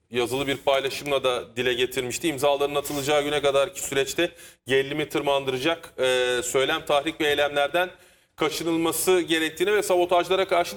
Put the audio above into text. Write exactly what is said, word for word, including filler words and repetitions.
yazılı bir paylaşımla da dile getirmişti. İmzaların atılacağı güne kadarki süreçte gerilimi tırmandıracak e, söylem, tahrik ve eylemlerden kaçınılması gerektiğini ve sabotajlara karşı